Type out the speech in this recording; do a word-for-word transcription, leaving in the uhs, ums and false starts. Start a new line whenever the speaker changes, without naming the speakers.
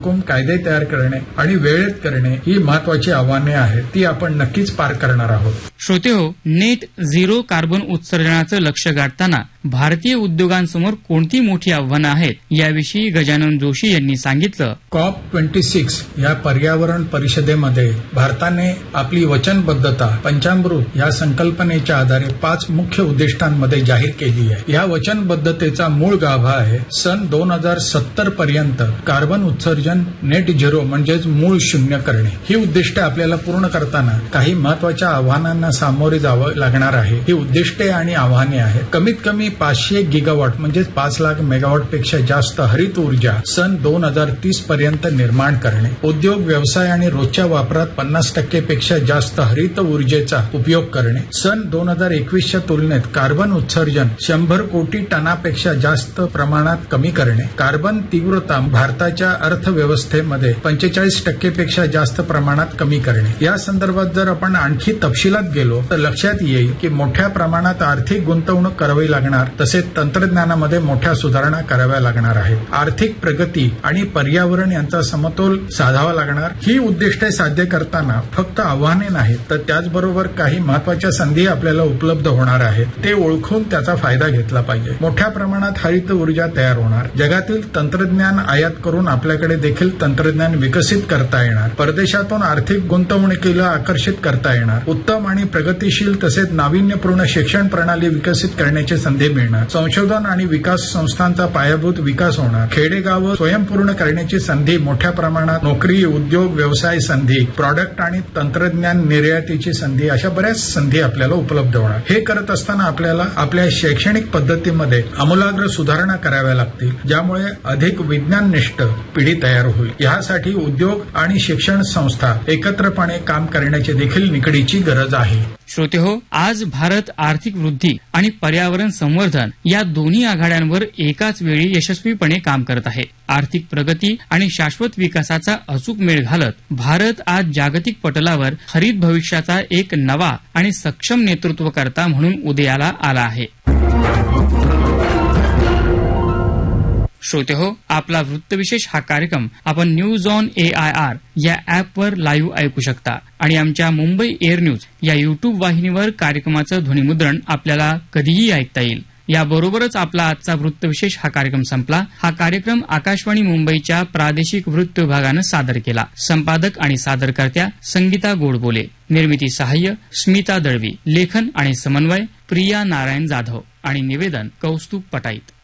हुकूम कायदे तयार करणे आणि वेळेत करणे ही महत्वाची आव्हाने आहेत. ती आपण नक्कीच पार करणार आहोत.
श्रोतेहो, नेट झिरो कार्बन उत्सर्जनाचं लक्ष्य गाठताना भारतीय उद्योगांसमोर कोणती मोठी आव्हानं आहेत याविषयी गजानन जोशी यांनी सांगितलं.
कॉप ट्वेंटी सिक्स या पर्यावरण परिषदेमध्ये भारताने आपली वचनबद्धता पंचामृत या संकल्पनेच्या आधारे पाच मुख्य उद्दिष्टांमध्ये जाहीर केली आहे. या वचनबद्धतेचा मूळ गाभा आहे सन दोन हजार सत्तर पर्यंत कार्बन उत्सर्जन नेट झिरो म्हणजेच मूळ शून्य करणे. ही उद्दिष्टे आपल्याला पूर्ण करताना काही महत्वाच्या आव्हानांना सामोरे जावं लागणार आहे. ही उद्दिष्टे आणि आव्हाने आहेत. कमीत कमी पाचशे गिगावॉट म्हणजेच पाच लाख मेगावॉट पेक्षा जास्त हरित ऊर्जा सन दोन हजार तीस पर्यंत निर्माण करणे. उद्योग व्यवसाय आणि रोजच्या वापरात पन्नास टक्के पेक्षा जास्त हरित ऊर्जेचा उपयोग करणे. सन दोन हजार एकवीसच्या तुलनेत कार्बन उत्सर्जन शंभर कोटी टनापेक्षा जास्त प्रमाणात कमी करणे. कार्बन तीव्रता भारताच्या अर्थव्यवस्थेमध्ये पंचेचाळीस टक्केपेक्षा जास्त प्रमाणात कमी करणे. या संदर्भात जर आपण आणखी तपशिलात गेलो तर लक्षात येईल की मोठ्या प्रमाणात आर्थिक गुंतवणूक करावी लागणार, तसेच तंत्रज्ञानामध्ये मोठ्या सुधारणा कराव्या लागणार आहेत. आर्थिक प्रगती आणि पर्यावरण यांचा समतोल साधावा लागणार. ही उद्दिष्टे साध्य करताना फक्त आव्हाने नाहीत तर त्याचबरोबर काही महत्वाच्या संधी आपल्याला उपलब्ध होणार आहेत. ते ओळखून त्याचा फायदा घेतला पाहिजे. मोठ्या प्रमाणात हरित ऊर्जा तयार होणार. जगातील तंत्रज्ञान आयात करून आपल्याकडे देखील तंत्रज्ञान विकसित करता येणार. परदेशातून आर्थिक गुंतवणुकीला आकर्षित करता येणार. उत्तम आणि प्रगतीशील तसेच नाविन्यपूर्ण शिक्षण प्रणाली विकसित करण्याची संधी मिळणार. संशोधन आणि विकास संस्थांचा पायाभूत विकास होणार. खेडेगावं स्वयंपूर्ण करण्याची संधी मोठ्या प्रमाणात, नोकरी, उद्योग, व्यवसाय संधी, प्रॉडक्ट आणि तंत्रज्ञान निर्यातीची संधी, अशा बऱ्याच संधी आपल्याला उपलब्ध होणार. हे करत असताना आपल्याला आपल्या शैक्षणिक पद्धतीमध्ये आमूलाग्र सुधारणा कराव्या लागतील, ज्यामुळे अधिक विज्ञाननिष्ठ पिढी तयार होईल. यासाठी उद्योग आणि शिक्षण संस्था एकत्रपणे काम करण्याची देखील निकडीची गरज आहे.
श्रोतेहो, आज भारत आर्थिक वृद्धी आणि पर्यावरण संवर्धन या दोन्ही आघाड्यांवर एकाच वेळी यशस्वीपणे काम करत आहे. आर्थिक प्रगती आणि शाश्वत विकासाचा अचूक मेळ घालत भारत आज जागतिक पटलावर हरित भविष्याचा एक नवा आणि सक्षम नेतृत्वकर्ता म्हणून उदयाला आला आहे. श्रोतेहो, आपला वृत्तविशेष हा कार्यक्रम आपण news on A I R या ॲपवर लाईव्ह ऐकू शकता आणि आमच्या मुंबई एअर न्यूज या युट्यूब वाहिनीवर कार्यक्रमाचं ध्वनिमुद्रण आपल्याला कधीही ऐकता येईल. याबरोबरच आपला आजचा वृत्तविशेष हा कार्यक्रम संपला. हा कार्यक्रम आकाशवाणी मुंबईच्या प्रादेशिक वृत्त विभागानं सादर केला. संपादक आणि सादरकर्त्या संगीता गोडबोले, निर्मिती सहाय्य स्मिता दळवी, लेखन आणि समन्वय प्रिया नारायण जाधव आणि निवेदन कौस्तुभ पटाईत.